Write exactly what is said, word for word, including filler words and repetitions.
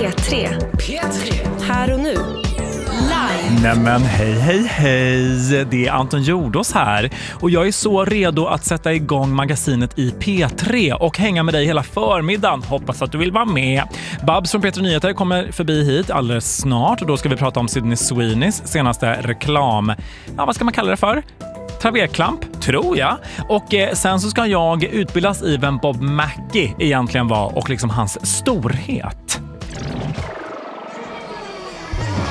P tre. P tre. Här och nu. Live. Nämen hej hej hej, det är Anton Jordos här och jag är så redo att sätta igång magasinet i P tre och hänga med dig hela förmiddagen. Hoppas att du vill vara med. Babs från P tre Nyheter kommer förbi hit alldeles snart och då ska vi prata om Sydney Sweeneys senaste reklam. Ja, vad ska man kalla det för? Traverklamp, tror jag. Och eh, sen så ska jag utbildas i vem Bob Mackie egentligen var och liksom hans storhet.